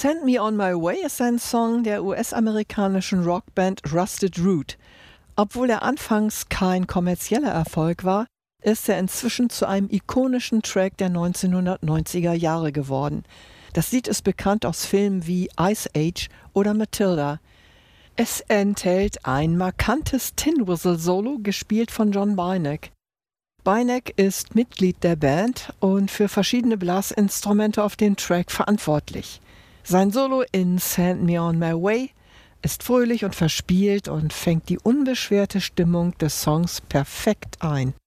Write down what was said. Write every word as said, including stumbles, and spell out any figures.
Send Me On My Way ist ein Song der U S-amerikanischen Rockband Rusted Root. Obwohl er anfangs kein kommerzieller Erfolg war, ist er inzwischen zu einem ikonischen Track der neunzehnhundertneunziger Jahre geworden. Das Lied ist bekannt aus Filmen wie Ice Age oder Matilda. Es enthält ein markantes Tin Whistle Solo, gespielt von John Beineck. Beineck ist Mitglied der Band und für verschiedene Blasinstrumente auf dem Track verantwortlich. Sein Solo in Send Me On My Way ist fröhlich und verspielt und fängt die unbeschwerte Stimmung des Songs perfekt ein.